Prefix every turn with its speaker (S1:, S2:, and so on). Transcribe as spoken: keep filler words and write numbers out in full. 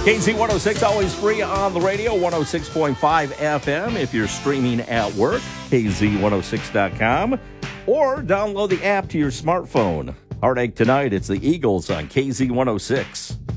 S1: K Z one oh six, always free on the radio, one oh six point five F M. If you're streaming at work, K Z one oh six dot com, or download the app to your smartphone. Heartache Tonight, it's the Eagles on K Z one oh six.